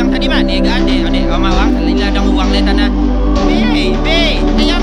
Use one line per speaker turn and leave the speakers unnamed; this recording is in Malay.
Tadi mana ke adik? Adik awak marah. Lila ada uang le tanah. Be, ayah